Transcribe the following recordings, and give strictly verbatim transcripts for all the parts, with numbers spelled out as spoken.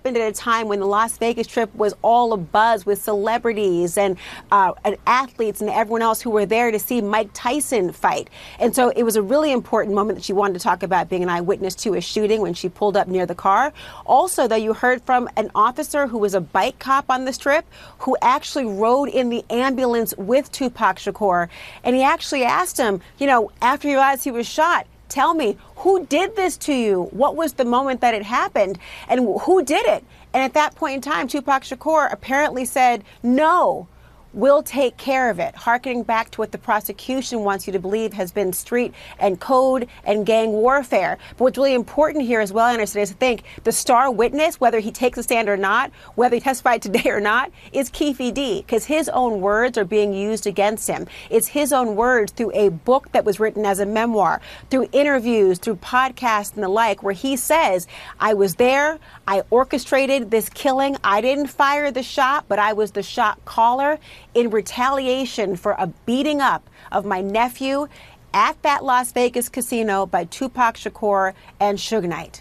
happened at a time when the Las Vegas trip was all abuzz with celebrities and, uh, and athletes and everyone else who were there to see Mike Tyson fight. And so it was a really important moment that she wanted to talk about being an eyewitness to a shooting when she pulled up near the car. Also, though, you heard from an officer who was a bike cop on the strip who actually rode in the ambulance with Tupac Shakur. And he actually asked him, you know, after he realized he was shot, tell me, who did this to you? What was the moment that it happened? And who did it? And at that point in time, Tupac Shakur apparently said, no, we'll take care of it, hearkening back to what the prosecution wants you to believe has been street and code and gang warfare. But what's really important here as well, Anderson, is to think the star witness, whether he takes a stand or not, whether he testified today or not, is Keffe D, because his own words are being used against him. It's his own words through a book that was written as a memoir, through interviews, through podcasts and the like, where he says, I was there, I orchestrated this killing, I didn't fire the shot, but I was the shot caller in retaliation for a beating up of my nephew at that Las Vegas casino by Tupac Shakur and Suge Knight.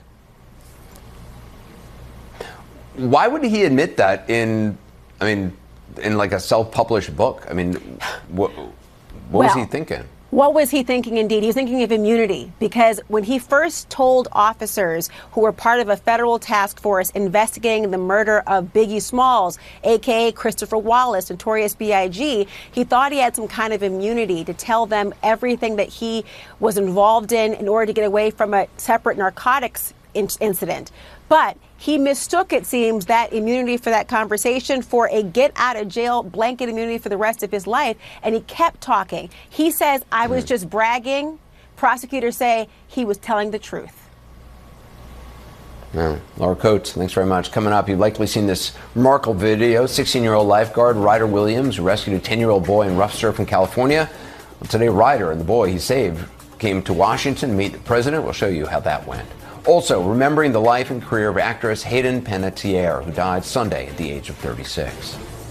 Why would he admit that in, I mean, in like a self-published book? I mean, what, what well, was he thinking? What was he thinking indeed? He was thinking of immunity, because when he first told officers who were part of a federal task force investigating the murder of Biggie Smalls, a k a. Christopher Wallace, Notorious B I G, he thought he had some kind of immunity to tell them everything that he was involved in in order to get away from a separate narcotics in- incident. But he mistook, it seems, that immunity for that conversation for a get-out-of-jail blanket immunity for the rest of his life, and he kept talking. He says, I was just bragging. Prosecutors say he was telling the truth. Yeah. Laura Coates, thanks very much. Coming up, you've likely seen this remarkable video. sixteen-year-old lifeguard Ryder Williams rescued a ten-year-old boy in rough surf in California. Well, today, Ryder and the boy he saved came to Washington to meet the president. We'll show you how that went. Also, remembering the life and career of actress Hayden Panettiere, who died Sunday at the age of thirty-six.